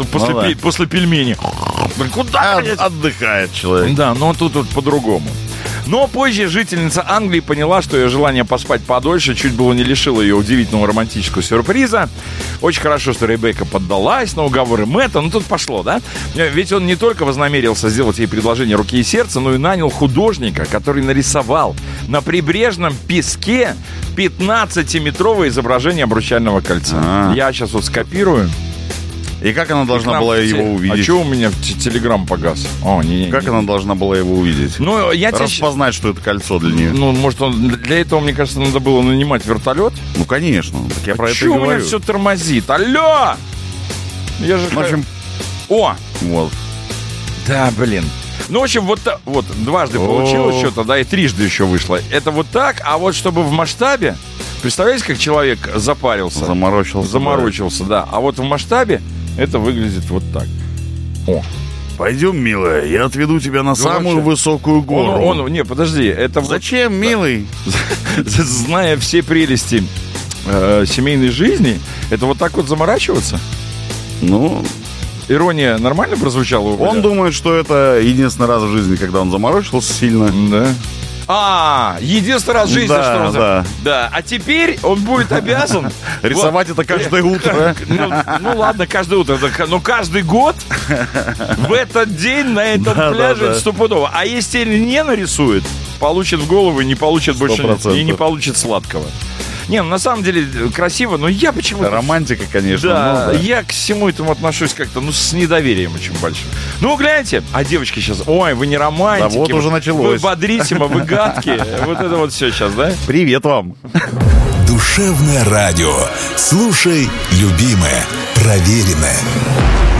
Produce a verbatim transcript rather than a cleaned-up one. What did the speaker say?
после, ну, да. после пельменей. Куда От, отдыхает человек. Да, но тут вот по-другому. Но позже жительница Англии поняла, что ее желание поспать подольше чуть было не лишило ее удивительного романтического сюрприза. Очень хорошо, что Ребекка поддалась на уговоры Мэтта. Ну, тут пошло, да? Ведь он не только вознамерился сделать ей предложение руки и сердца, но и нанял художника, который нарисовал на прибрежном песке пятнадцатиметровое изображение обручального кольца. А-а-а. Я сейчас вот скопирую. И как она должна была те... его увидеть? А что у меня телеграм погас? О, не, не, как не. она должна была его увидеть? Ну, я Распознать, те... что это кольцо для нее. Ну, может, он... для этого, мне кажется, надо было нанимать вертолет. Ну, конечно. Так я а про это и говорю. У меня все тормозит? Алло! Я же... В общем... О! Вот. Да, блин. Ну, в общем, вот, вот дважды О-о-о. получилось что-то, да, и трижды еще вышло. Это вот так, а вот чтобы в масштабе... Представляете, как человек запарился? Заморочился. Заморочился, да. да. А вот в масштабе это выглядит вот так. О. Пойдем, милая, я отведу тебя на самую вообще высокую гору. Он, он, не, подожди, это зачем, вот, милый? Зная все прелести э, семейной жизни, это вот так вот заморачиваться? Ну... Ирония нормально прозвучала? Он думает, что это единственный раз в жизни, когда он заморочился сильно. Да. А, единственный раз в жизни, да, что он... Да, да. А теперь он будет обязан... Рисовать это каждое утро. Ну ладно, каждое утро. Но каждый год в этот день на этом пляже стопудово. А если не нарисует, получит в голову и не получит больше... И не получит сладкого. Не, ну на самом деле красиво, но я почему-то... Романтика, конечно. Да, но, да, я к всему этому отношусь как-то, ну, с недоверием очень большим. Ну, гляньте, а девочки сейчас, ой, вы не романтики. Да вот уже началось. Вы бодрисимо, вы гадкие. Вот это вот все сейчас, да? Привет вам. Душевное радио. Слушай, любимое, проверенное.